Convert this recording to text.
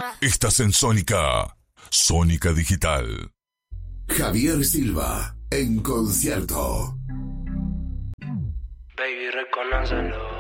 Estás en Sónica. Sónica Digital. Javier Silva en concierto. Baby, reconócelo.